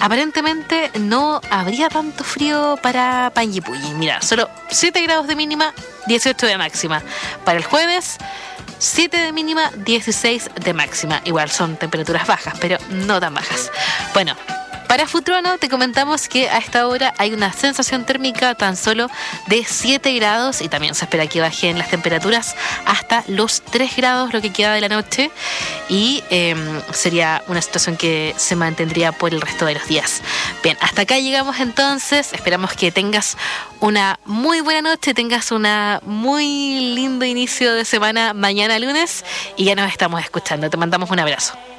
aparentemente no habría tanto frío para Panguipulli. Mira, solo 7 grados de mínima, 18 de máxima. Para el jueves, 7 de mínima, 16 de máxima. Igual son temperaturas bajas, pero no tan bajas. Bueno, para Futrono te comentamos que a esta hora hay una sensación térmica tan solo de 7 grados y también se espera que bajen las temperaturas hasta los 3 grados lo que queda de la noche y sería una situación que se mantendría por el resto de los días. Bien, hasta acá llegamos entonces. Esperamos que tengas una muy buena noche, tengas una muy lindo inicio de semana mañana lunes y ya nos estamos escuchando. Te mandamos un abrazo.